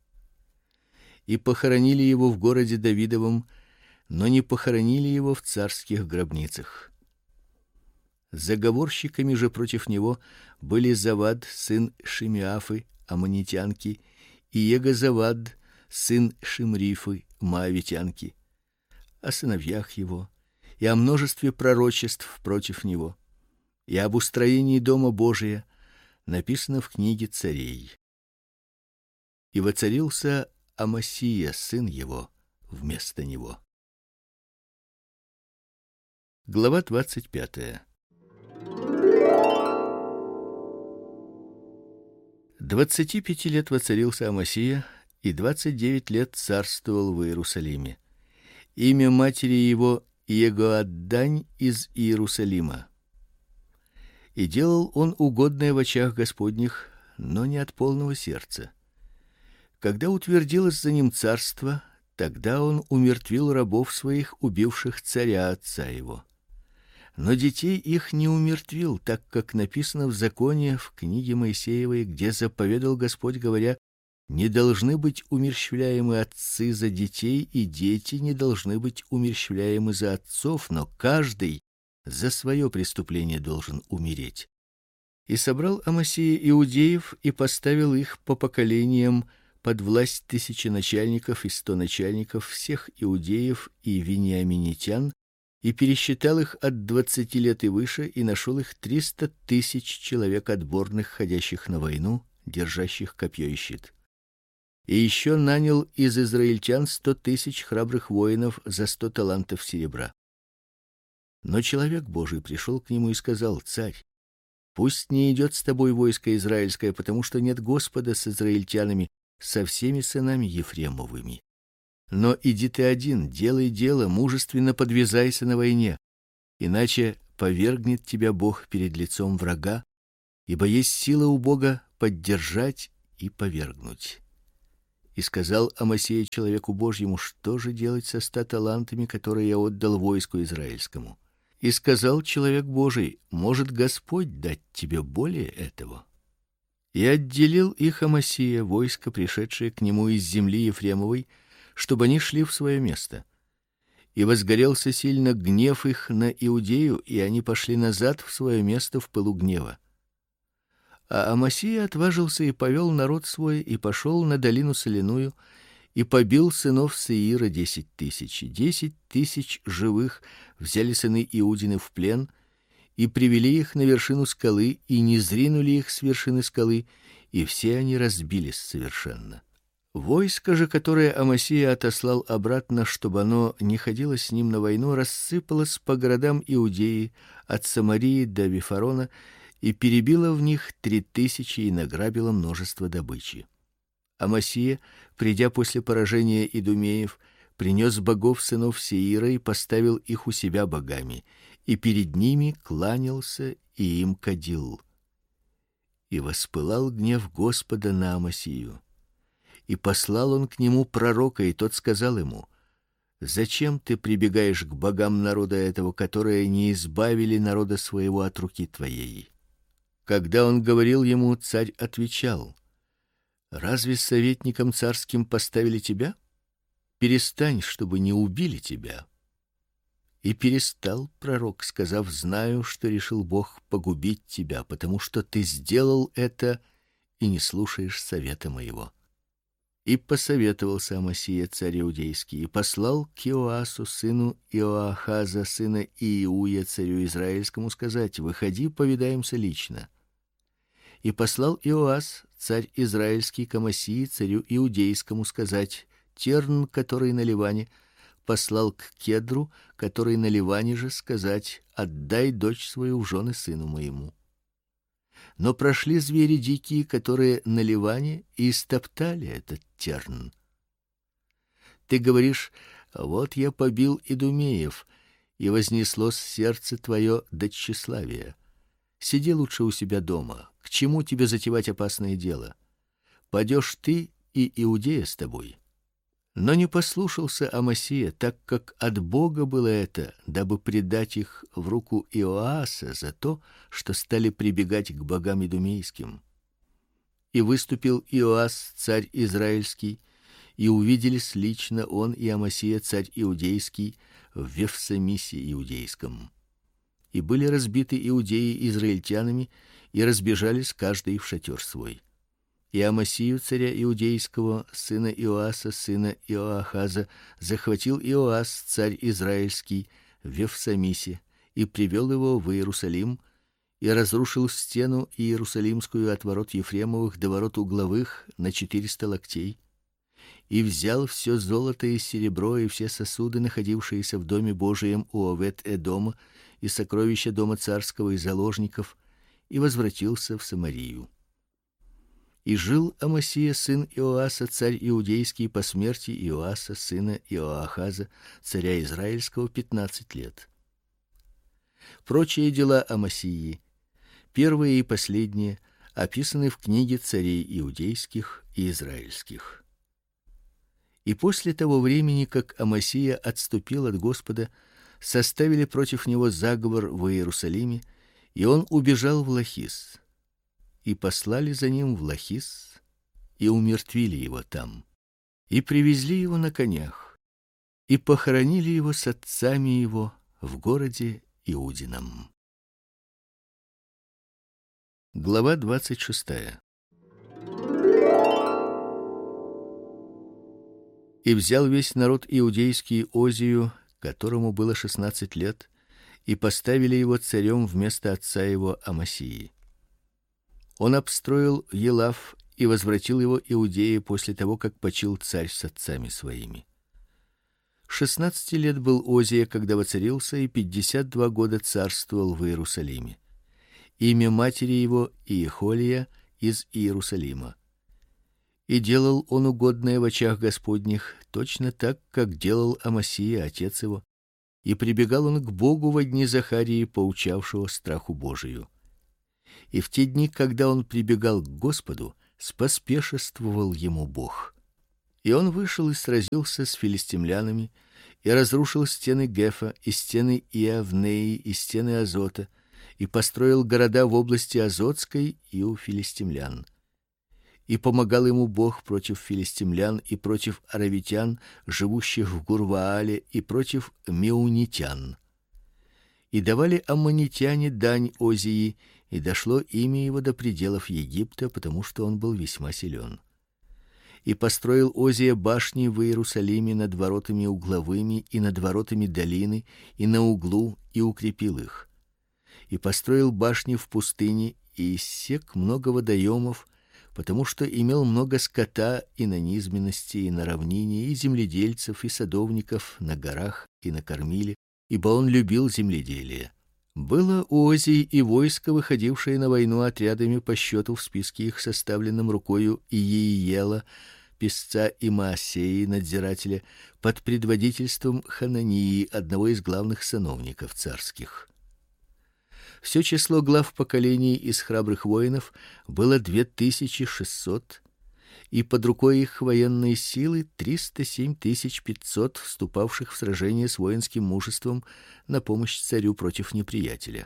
И похоронили его в городе Давидовом, но не похоронили его в царских гробницах. Заговорщиками же против него были Завад сын Шимеафы, аммонитянки, и Егозавад сын Шимрифы, моавитянки, о сыновьях его и о множестве пророчеств против него, и об устроении дома Божия написано в книге Царей. И воцарился Амасия сын его вместо него. Глава двадцать пятая. Двадцати пяти лет воцарился Амасия, и двадцать девять лет царствовал в Иерусалиме. Имя матери его Егоаддань из Иерусалима. И делал он угодное в очах Господних, но не от полного сердца. Когда утвердилось за ним царство, тогда он умертвил рабов своих, убивших царя отца его. Но детей их не умертвил, так как написано в законе в книге Моисеевой, где заповедал Господь, говоря: не должны быть умерщвляемы отцы за детей, и дети не должны быть умерщвляемы за отцов, но каждый за свое преступление должен умереть. И собрал Амасия иудеев и поставил их по поколениям под власть тысячи начальников и сто начальников всех иудеев и вениаминитян, и пересчитал их от двадцати лет и выше, и нашел их триста тысяч человек отборных, ходящих на войну, держащих копье и щит. И еще нанял из израильтян сто тысяч храбрых воинов за сто талантов серебра. Но человек Божий пришел к нему и сказал: царь, пусть не идет с тобой войско израильское, потому что нет Господа с израильтянами, со всеми сынами Ефремовыми. Но иди ты один, делай дело, мужественно подвязайся на войне, иначе повергнет тебя Бог перед лицом врага, ибо есть сила у Бога поддержать и повергнуть. И сказал Амасия человеку Божьему: что же делать со ста талантами, которые я отдал войску израильскому? И сказал человек Божий: может Господь дать тебе более этого? И отделил их Амасия, войско, пришедшее к нему из земли Ефремовой, чтобы они шли в свое место. И возгорелся сильно гнев их на Иудею, и они пошли назад в свое место в пылу гнева. А Амасия отважился и повел народ свой, и пошел на долину соляную, и побил сынов Сеира десять тысяч. Десять тысяч живых взяли сыны Иудины в плен, и привели их на вершину скалы, и низринули их с вершины скалы, и все они разбились совершенно. Войско же, которое Амасия отослал обратно, чтобы оно не ходило с ним на войну, рассыпалось по городам Иудеи от Самарии до Вифарона, и перебило в них три тысячи и награбило множество добычи. Амасия, придя после поражения идумеев, принес богов сынов Сеира и поставил их у себя богами, и перед ними кланялся и им кадил. И воспылал гнев Господа на Амасию. И послал он к нему пророка, и тот сказал ему: зачем ты прибегаешь к богам народа этого, которые не избавили народа своего от руки твоей? Когда он говорил ему, царь отвечал: разве советником царским поставили тебя? Перестань, чтобы не убили тебя. И перестал пророк, сказав: знаю, что решил Бог погубить тебя, потому что ты сделал это и не слушаешь совета моего. И посоветовался Амасия царь иудейский, и послал к Иоасу сыну Иоахаза сына Иуя царю израильскому сказать: выходи, повидаемся лично. И послал Иоас царь израильский к Амасии царю иудейскому сказать: Терн, который на Ливане, послал к Кедру, который на Ливане же, сказать: отдай дочь свою в жены сыну моему. Но прошли звери дикие, которые на Ливане, и истоптали этот терн. Ты говоришь: вот я побил идумеев, и вознеслось сердце твое до тщеславия. Сиди лучше у себя дома. К чему тебе затевать опасное дело? Падешь ты, и Иудея с тобой. Но не послушался Амасия, так как от Бога было это, дабы предать их в руку Иоаса за то, что стали прибегать к богам идумейским. И выступил Иоас царь израильский, и увиделись лично он и Амасия царь иудейский в Вефсамисе иудейском. И были разбиты иудеи израильтянами, и разбежались каждый в шатер свой. И Амасию царя иудейского, сына Иоаса, сына Иоахаза, захватил Иоас царь израильский в Вефсамисе и привел его в Иерусалим, и разрушил стену иерусалимскую от ворот Ефремовых до ворот угловых на четыреста локтей, и взял все золото и серебро и все сосуды, находившиеся в доме Божием у Овед-Эдома, и сокровища дома царского и заложников, и возвратился в Самарию. И жил Амасия сын Иоаса царь иудейский по смерти Иоаса сына Иоахаза царя израильского пятнадцать лет. Прочие дела Амасии, первые и последние, описаны в книге царей иудейских и израильских. И после того времени, как Амасия отступил от Господа, составили против него заговор в Иерусалиме, и он убежал в Лахис. И послали за ним в Лахис, и умертвили его там, и привезли его на конях, и похоронили его с отцами его в городе Иудином. Глава двадцать шестая. И взял весь народ иудейский Озию, которому было шестнадцать лет, и поставили его царем вместо отца его Амасии. Он обстроил Елав и возвратил его Иудеи после того, как почил царь с отцами своими. Шестнадцати лет был Озия, когда воцарился, и пятьдесят два года царствовал в Иерусалиме. Имя матери его Иехолия из Иерусалима. И делал он угодное в очах Господних, точно так, как делал Амасия, отец его. И прибегал он к Богу во дни Захарии, поучавшего страху Божию. И в те дни, когда он прибегал к Господу, споспешествовал ему Бог. И он вышел и сразился с филистимлянами, и разрушил стены Гефа, и стены Иавнеи, и стены Азота, и построил города в области Азотской и у филистимлян. И помогал ему Бог против филистимлян и против аравитян, живущих в Гурваале, и против меунитян. И давали аммонитяне дань Озии, и дошло имя его до пределов Египта, потому что он был весьма силен. И построил Озия башни в Иерусалиме над воротами угловыми и над воротами долины, и на углу, и укрепил их. И построил башни в пустыне, и иссек много водоемов, потому что имел много скота и на низменности, и на равнине, и земледельцев, и садовников на горах и на Кормиле, ибо он любил земледелие. Было у Озии и войско, выходившее на войну отрядами по счету в списке их, составленном рукою Иеиела, писца, и Маасеи, надзирателя, под предводительством Ханании, одного из главных сановников царских. Все число глав поколений из храбрых воинов было две тысячи шестьсот, и под рукой их военные силы триста семь тысяч пятьсот, вступавших в сражение с воинским мужеством на помощь царю против неприятеля.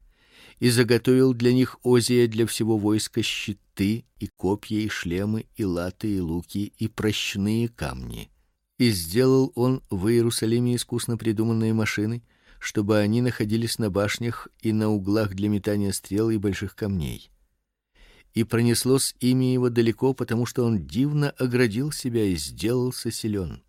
И заготовил для них Озия для всего войска щиты и копья и шлемы и латы и луки и прощные камни. И сделал он в Иерусалиме искусно придуманные машины, чтобы они находились на башнях и на углах для метания стрел и больших камней. И пронеслось имя его далеко, потому что он дивно оградил себя и сделался силен.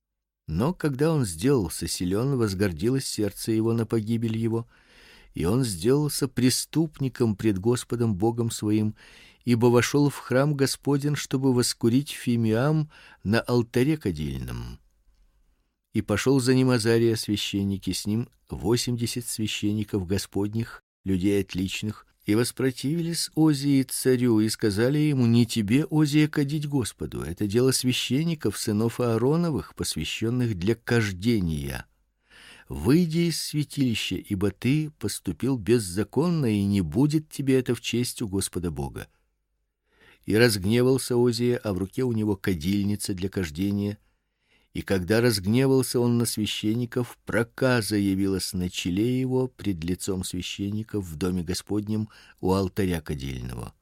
Но когда он сделался силен, возгордилось сердце его на погибель его, и он сделался преступником пред Господом Богом своим, ибо вошел в храм Господень, чтобы воскурить фимиам на алтаре кадильном. И пошел за ним Азария священник, и с ним восемьдесят священников Господних, людей отличных, и воспротивились Озии царю и сказали ему: не тебе, Озия, кадить Господу, это дело священников, сынов Аароновых, посвященных для кождения. Выйди из святилища, ибо ты поступил беззаконно, и не будет тебе это в честь у Господа Бога. И разгневался Озия, а в руке у него кадильница для кождения. И когда разгневался он на священников, проказа явилась на челе его пред лицом священников в доме Господнем у алтаря кадильного.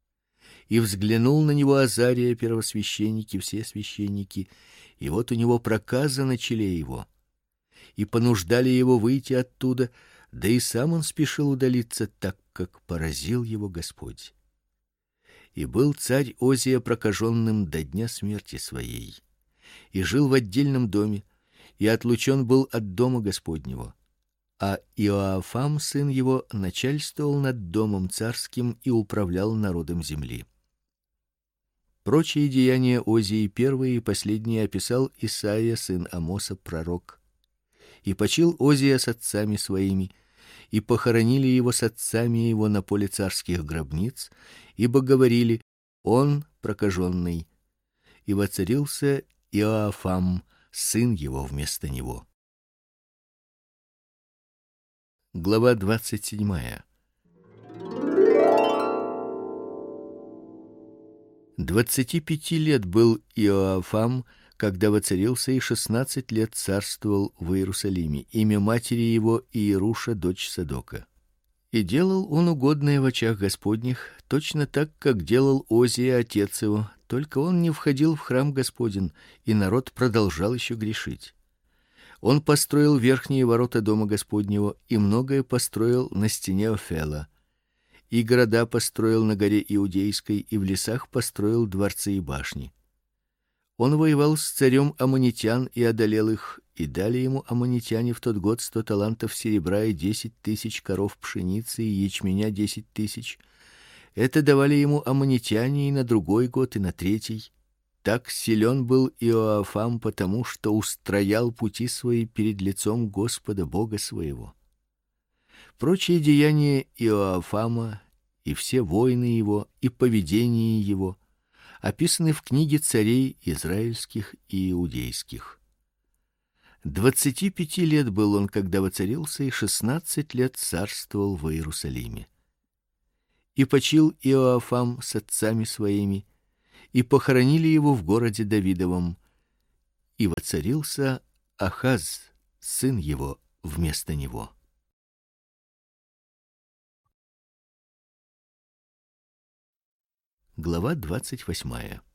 И взглянул на него Азария, первосвященник, и все священники, и вот у него проказа на челе его. И понуждали его выйти оттуда, да и сам он спешил удалиться, так как поразил его Господь. И был царь Озия прокаженным до дня смерти своей, и жил в отдельном доме, и отлучен был от дома Господнего. А Иоафам, сын его, начальствовал над домом царским и управлял народом земли. Прочие деяния Озии, первые и последние, описал Исаия, сын Амоса, пророк. И почил Озия с отцами своими, и похоронили его с отцами его на поле царских гробниц, ибо говорили: он прокаженный. И воцарился Иоафам, сын его, вместо него. Глава двадцать седьмая. Двадцати пяти лет был Иоафам, когда воцарился, и шестнадцать лет царствовал в Иерусалиме. Имя матери его Иеруша, дочь Садока. И делал он угодное в очах Господних, точно так, как делал Озия отец его, только он не входил в храм Господень, и народ продолжал еще грешить. Он построил верхние ворота дома Господнего и многое построил на стене Офела. И города построил на горе Иудейской, и в лесах построил дворцы и башни. Он воевал с царем аммонитян и одолел их, и дали ему аммонитяне в тот год сто талантов серебра и десять тысяч коров пшеницы и ячменя десять тысяч. Это давали ему аммонитяне и на другой год, и на третий. Так силен был Иоафам, потому что устроял пути свои перед лицом Господа Бога своего. Прочие деяния Иоафама и все войны его и поведение его, описаны в книге Царей израильских и иудейских. Двадцати пяти лет был он, когда воцарился, и шестнадцать лет царствовал в Иерусалиме. И почил Иоафам с отцами своими, и похоронили его в городе Давидовом. И воцарился Ахаз, сын его, вместо него. Глава двадцать восьмая.